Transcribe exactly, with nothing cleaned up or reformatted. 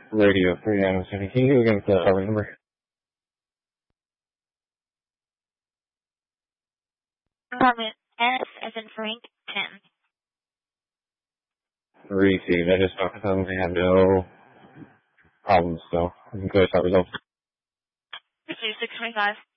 Radio three Adams City. Can you go against the Harvey number? Department S as in Frank ten. Received. I just found them. They have no problems, so I can go start results. Receive six twenty-five.